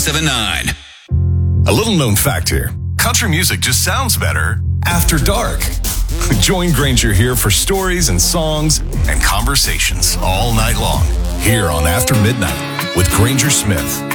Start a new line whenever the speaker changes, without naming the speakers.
1079.
A little known fact here. Country music just sounds better after dark. Join Granger here for stories and songs and conversations all night long here on After Midnight with Granger Smith.